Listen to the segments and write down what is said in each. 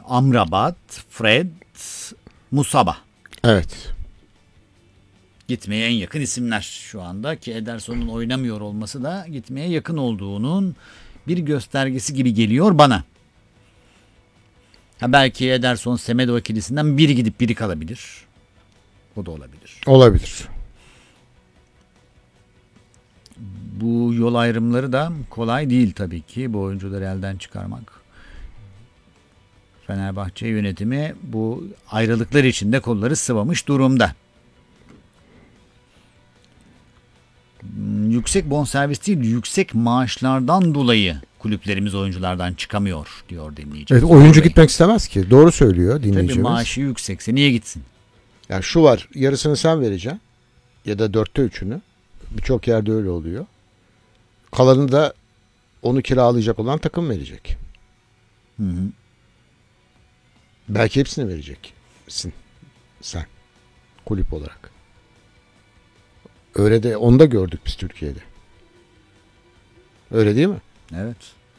Amrabat, Fred, Musaba. Evet. Gitmeye en yakın isimler şu anda ki Ederson'un oynamıyor olması da gitmeye yakın olduğunun bir göstergesi gibi geliyor bana. Ha belki Ederson Semedo ikilisinden biri gidip biri kalabilir. O da olabilir. Olabilir. Bu yol ayrımları da kolay değil tabii ki bu oyuncuları elden çıkarmak. Fenerbahçe yönetimi bu ayrılıklar içinde kolları sıvamış durumda. Yüksek bonservis değil, yüksek maaşlardan dolayı kulüplerimiz oyunculardan çıkamıyor diyor dinleyicimiz. Evet, oyuncu gitmek istemez ki. Doğru söylüyor dinleyicimiz. Tabii maaşı yüksekse niye gitsin? Yani şu var, yarısını sen vereceksin ya da 3'ünü. Birçok yerde öyle oluyor. Kalanını da onu kiralayacak olan takım verecek. Hı hı. Belki hepsini vereceksin sen kulüp olarak. Öyle de onu da gördük biz Türkiye'de. Öyle değil mi? Evet.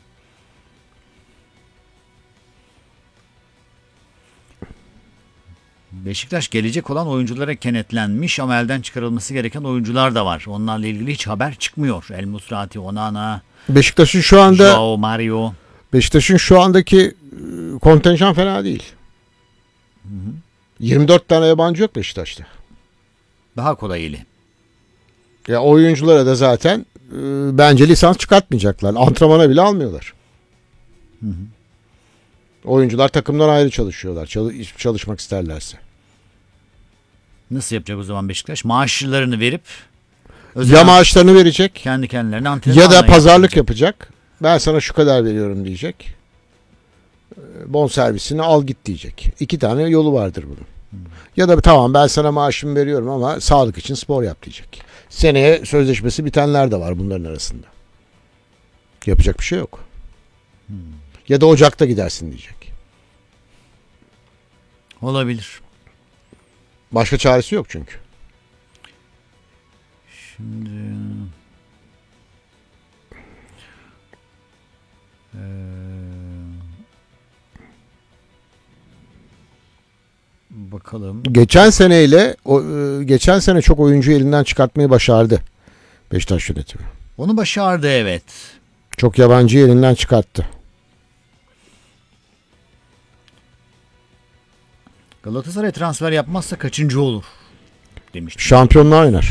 Beşiktaş gelecek olan oyunculara kenetlenmiş ama elden çıkarılması gereken oyuncular da var. Onlarla ilgili hiç haber çıkmıyor. El Musrati, Onana, Beşiktaş'ın şu anda Joao Mario. Beşiktaş'ın şu andaki kontenjan fena değil. Hı hı. 24 tane yabancı yok Beşiktaş'ta. Daha kolay eli. Ya oyunculara da zaten bence lisans çıkartmayacaklar. Antrenmana bile almıyorlar. Hı hı. Oyuncular takımdan ayrı çalışıyorlar. Çalışmak isterlerse. Nasıl yapacak o zaman Beşiktaş? Maaşlarını verip Ya maaşlarını verecek kendi kendilerine antrenman ya da pazarlık yapacak. Ben sana şu kadar veriyorum diyecek. Bonservisini al git diyecek. 2 tane yolu vardır bunun. Ya da tamam ben sana maaşımı veriyorum ama sağlık için spor yap diyecek. Seneye sözleşmesi bitenler de var bunların arasında. Yapacak bir şey yok. Ya da Ocak'ta gidersin diyecek. Olabilir. Başka çaresi yok çünkü. Şimdi bakalım. Geçen sene çok oyuncu elinden çıkartmayı başardı Beşiktaş yönetimi. Onu başardı evet. Çok yabancıyı elinden çıkarttı. Galatasaray transfer yapmazsa kaçıncı olur demiştim. Şampiyonluğa oynar.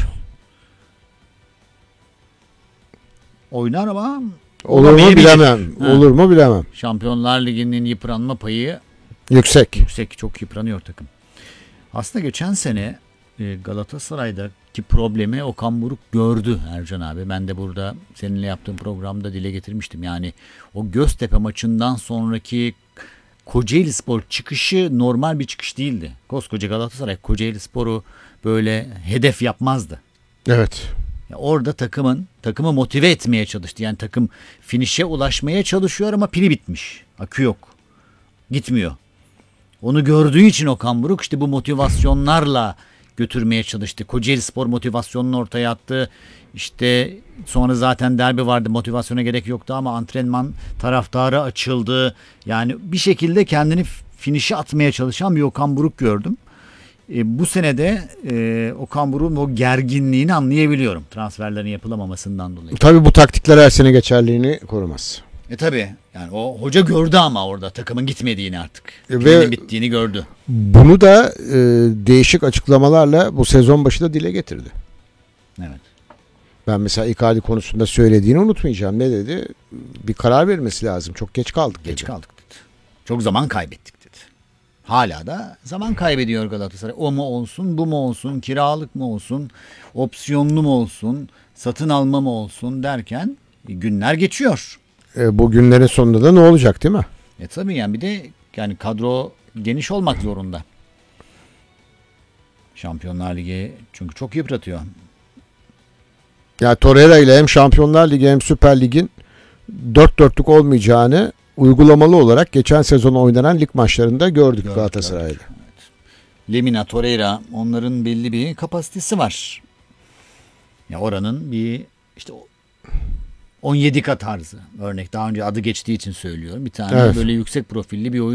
Oynar ama Olur mu bilemem. Ha. Olur mu bilemem. Şampiyonlar Ligi'nin yıpranma payı Yüksek. yüksek. Çok yıpranıyor takım. Aslında geçen sene Galatasaray'daki problemi Okan Buruk gördü Ercan abi. Ben de burada seninle yaptığım programda dile getirmiştim. Yani o Göztepe maçından sonraki Kocaelispor çıkışı normal bir çıkış değildi. Koskoca Galatasaray Kocaelispor'u böyle hedef yapmazdı. Evet. Ya orada takımı motive etmeye çalıştı. Yani takım finişe ulaşmaya çalışıyor ama pili bitmiş. Akü yok. Gitmiyor. Onu gördüğü için Okan Buruk işte bu motivasyonlarla götürmeye çalıştı. Kocaelispor motivasyonunu ortaya attı. İşte sonra zaten derbi vardı. Motivasyona gerek yoktu ama antrenman taraftarı açıldı. Yani bir şekilde kendini finişe atmaya çalışan bir Okan Buruk gördüm. Bu senede Okan Buruk'un o gerginliğini anlayabiliyorum. Transferlerin yapılamamasından dolayı. Tabii bu taktikler her sene geçerliğini korumaz. Tabii yani o hoca gördü ama orada takımın gitmediğini artık. Ve Bittiğini gördü. bunu da değişik açıklamalarla bu sezon başında dile getirdi. Evet. Ben mesela Icardi konusunda söylediğini unutmayacağım. Ne dedi? Bir karar vermesi lazım. Çok geç kaldık dedi. Geç kaldık dedi. Çok zaman kaybettik dedi. Hala da zaman kaybediyor Galatasaray. O mu olsun, bu mu olsun, kiralık mı olsun, opsiyonlu mu olsun, satın alma mı olsun derken günler geçiyor. Bu günlerin sonunda da ne olacak değil mi? Tabii yani bir de yani kadro geniş olmak zorunda. Şampiyonlar Ligi çünkü çok yıpratıyor. Ya Torreira ile hem Şampiyonlar Ligi hem Süper Lig'in 4-4'lük olmayacağını uygulamalı olarak geçen sezon oynanan lig maçlarında gördük Galatasaray'da. Evet. Lemina, Torreira onların belli bir kapasitesi var. Ya oranın bir işte 17K tarzı örnek daha önce adı geçtiği için söylüyorum. Bir tane böyle yüksek profilli bir oyun